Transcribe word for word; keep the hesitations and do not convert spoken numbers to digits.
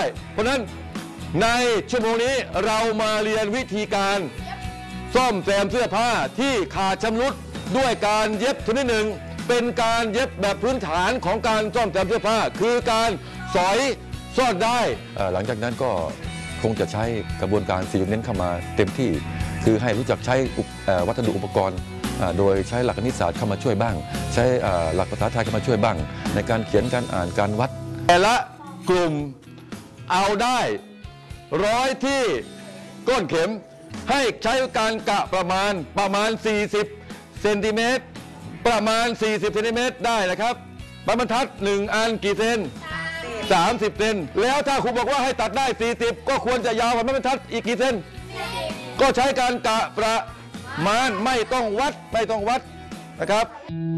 เพราะนั้นในชั่วโมงนี้เรามาเรียนวิธีการซ่อมแซมเสื้อผ้าที่ขาดชำรุดด้วยการเย็บชนิดหนึ่งเป็นการเย็บแบบพื้นฐานของการซ่อมแซมเสื้อผ้าคือการสอยซ่อนได้หลังจากนั้นก็คงจะใช้กระบวนการสี่เน้นเข้ามาเต็มที่คือให้รู้จักใช้วัสดุอุปกรณ์โดยใช้หลักคณิตศาสตร์เข้ามาช่วยบ้างใช้หลักภาษาไทยเข้ามาช่วยบ้างในการเขียนการอ่านการวัดแต่ละกลุ่มเอาได้ร้อยที่ก้นเข็มให้ใช้การกะประมาณประมาณสี่สิบเซนติเมตรประมาณสี่สิบเซนติเมตรได้นะครับบรรทัดหนึ่งอันกี่เซนสามสิบเซนแล้วถ้าครูบอกว่าให้ตัดได้สี่สิบก็ควรจะยาวกว่าบรรทัดอีกกี่เซนก็ใช้การกะประมาณไม่ต้องวัดไม่ต้องวัดนะครับ